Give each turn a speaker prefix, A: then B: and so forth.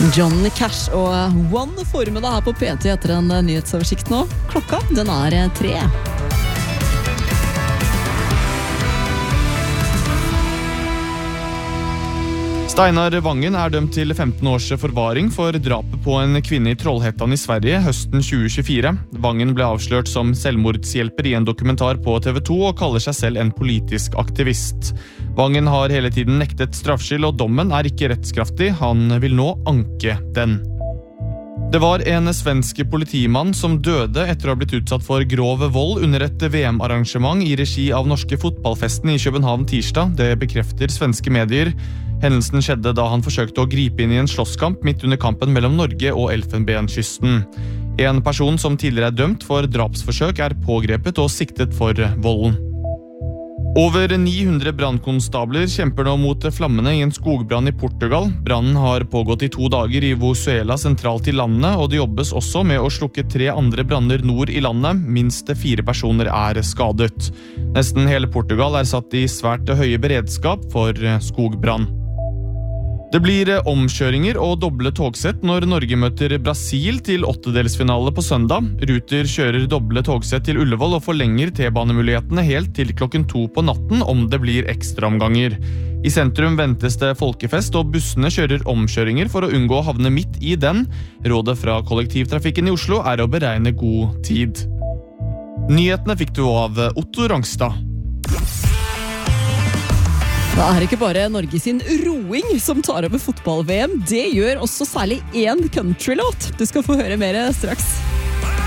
A: Johnny Cash og One får med deg her på P3 etter en nyhetsoversikt nå. Klokka, den er 3.
B: Steinar Vangen er dømt til 15 års forvaring for drapet på en kvinne i Trollhättan i Sverige høsten 2024. Vangen ble avslørt som selvmordshjelper i en dokumentar på TV 2 og kaller seg selv en politisk aktivist. Vangen har hele tiden nektet straffskyld, og dommen er ikke rettskraftig. Han vil nå anke den. Det var en svensk politimann som døde etter å ha blitt utsatt for grov vold under et VM-arrangement i regi av norske fotballfesten i København tirsdag. Det bekrefter svenske medier. Hendelsen skjedde da han forsøkte å gripe inn i en slåsskamp midt under kampen mellom Norge og Elfenbenskysten. En person som tidligere er dømt for drapsforsøk er pågrepet og siktet for volden. Over 900 brannkonstabler kjemper nå mot flammene i en skogbrann i Portugal. Brannen har pågått i 2 dager i Vosuela sentralt i landet, og det jobbes også med å slukke 3 andre branner nord i landet. Minst 4 personer er skadet. Nesten hele Portugal er satt i svært høye beredskap for skogbrann. Det blir omkjøringer og doble togsett når Norge møter Brasil til 8-delsfinale på søndag. Ruter kjører doble togsett til Ullevål og forlenger T-banemulighetene helt til klokken 2 på natten om det blir ekstraomganger. I sentrum ventes det folkefest, og bussene kjører omkjøringer for å unngå å havne midt i den. Rådet fra kollektivtrafikken i Oslo er å beregne god tid. Nyhetene fikk du av Otto Rangstad.
A: Det er ikke bare Norge sin roing som tar over fotball-VM. Det gjør også særlig en countrylåt. Du skal få høre mer straks.